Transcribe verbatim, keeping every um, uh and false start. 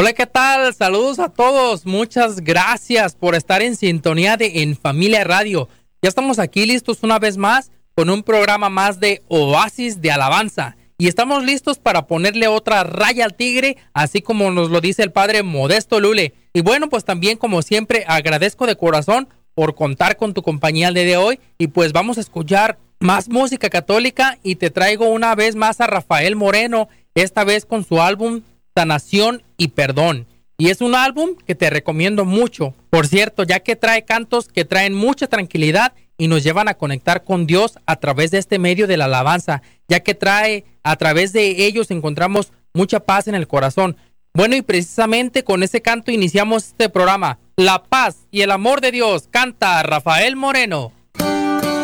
Hola, ¿qué tal? Saludos a todos. Muchas gracias por estar en sintonía de En Familia Radio. Ya estamos aquí listos una vez más con un programa más de Oasis de Alabanza. Y estamos listos para ponerle otra raya al tigre, así como nos lo dice el padre Modesto Lule. Y bueno, pues también, como siempre, agradezco de corazón por contar con tu compañía el día de hoy. Y pues vamos a escuchar más música católica y te traigo una vez más a Rafael Moreno, esta vez con su álbum Sanación y Perdón. Y es un álbum que te recomiendo mucho, por cierto, ya que trae cantos que traen mucha tranquilidad y nos llevan a conectar con Dios a través de este medio de la alabanza, ya que trae, a través de ellos encontramos mucha paz en el corazón. Bueno, y precisamente con ese canto iniciamos este programa. La paz y el amor de Dios, canta Rafael Moreno.